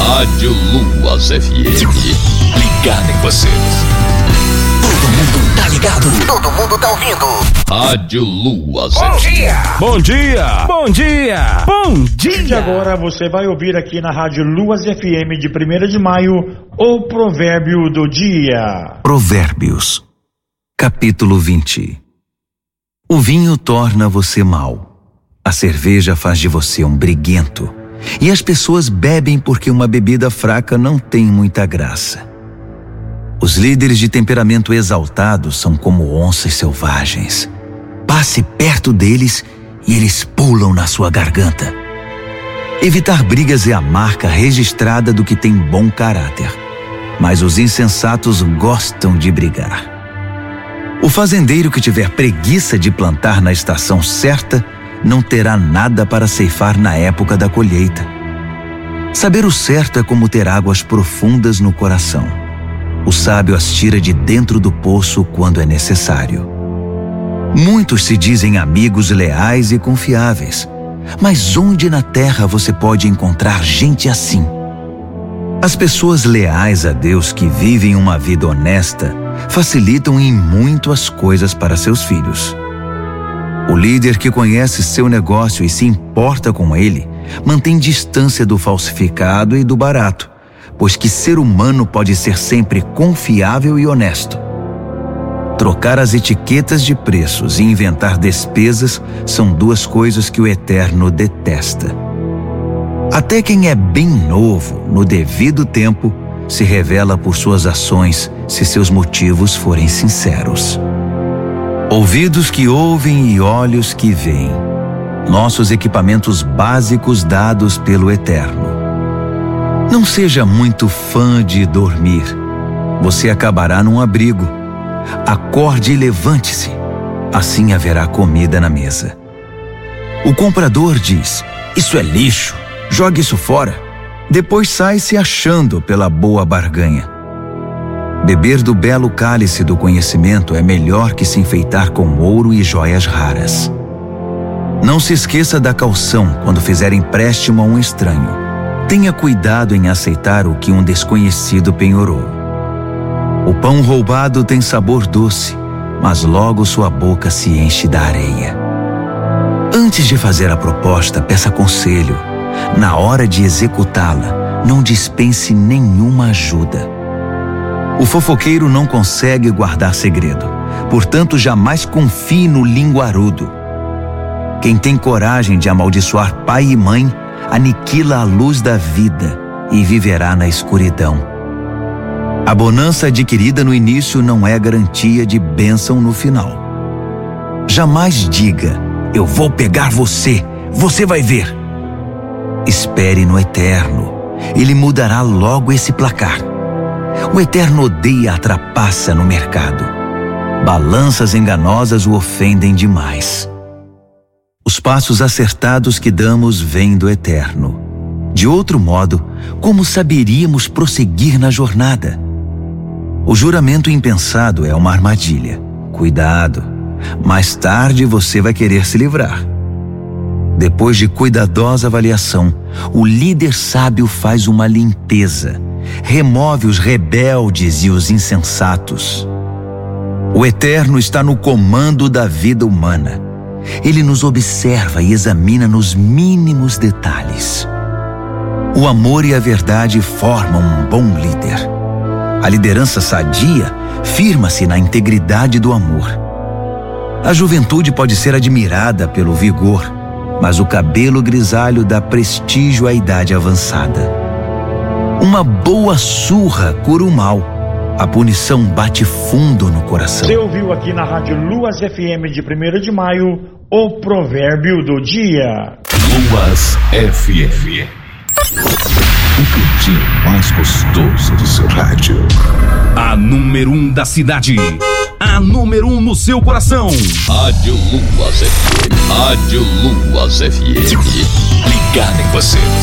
Rádio Luas FM. Ligado em você. Todo mundo tá ligado. Todo mundo tá ouvindo. Rádio Luas Bom dia. Bom dia. Bom dia. Bom dia. E agora você vai ouvir aqui na Rádio Luas FM de 1º de maio o provérbio do dia. Provérbios, capítulo 20. O vinho torna você mau. A cerveja faz de você um briguento. E as pessoas bebem porque uma bebida fraca não tem muita graça. Os líderes de temperamento exaltado são como onças selvagens. Passe perto deles e eles pulam na sua garganta. Evitar brigas é a marca registrada do que tem bom caráter. Mas os insensatos gostam de brigar. O fazendeiro que tiver preguiça de plantar na estação certa não terá nada para ceifar na época da colheita. Saber o certo é como ter águas profundas no coração. O sábio as tira de dentro do poço quando é necessário. Muitos se dizem amigos leais e confiáveis, mas onde na terra você pode encontrar gente assim? As pessoas leais a Deus que vivem uma vida honesta facilitam em muito as coisas para seus filhos. O líder que conhece seu negócio e se importa com ele mantém distância do falsificado e do barato, pois que ser humano pode ser sempre confiável e honesto. Trocar as etiquetas de preços e inventar despesas são duas coisas que o Eterno detesta. Até quem é bem novo, no devido tempo, se revela por suas ações se seus motivos forem sinceros. Ouvidos que ouvem e olhos que veem. Nossos equipamentos básicos dados pelo Eterno. Não seja muito fã de dormir. Você acabará num abrigo. Acorde e levante-se. Assim haverá comida na mesa. O comprador diz: "Isso é lixo. Jogue isso fora." Depois sai se achando pela boa barganha. Beber do belo cálice do conhecimento é melhor que se enfeitar com ouro e joias raras. Não se esqueça da caução quando fizer empréstimo a um estranho. Tenha cuidado em aceitar o que um desconhecido penhorou. O pão roubado tem sabor doce, mas logo sua boca se enche da areia. Antes de fazer a proposta, peça conselho. Na hora de executá-la, não dispense nenhuma ajuda. O fofoqueiro não consegue guardar segredo, portanto jamais confie no linguarudo. Quem tem coragem de amaldiçoar pai e mãe, aniquila a luz da vida e viverá na escuridão. A bonança adquirida no início não é garantia de bênção no final. Jamais diga: "Eu vou pegar você, você vai ver." Espere no Eterno, Ele mudará logo esse placar. O Eterno odeia a trapaça no mercado. Balanças enganosas o ofendem demais. Os passos acertados que damos vêm do Eterno. De outro modo, como saberíamos prosseguir na jornada? O juramento impensado é uma armadilha. Cuidado, mais tarde você vai querer se livrar. Depois de cuidadosa avaliação, o líder sábio faz uma limpeza, remove os rebeldes e os insensatos. O Eterno está no comando da vida humana. Ele nos observa e examina nos mínimos detalhes. O amor e a verdade formam um bom líder. A liderança sadia firma-se na integridade do amor. A juventude pode ser admirada pelo vigor, mas o cabelo grisalho dá prestígio à idade avançada. Uma boa surra cura o mal. A punição bate fundo no coração. Você ouviu aqui na Rádio Luas FM de 1º de maio o provérbio do dia. Luas FM. O cantinho mais gostoso do seu rádio. A número 1 da cidade. A número 1 no seu coração. Rádio Luas FM. Rádio Luas FM. Ligado em você.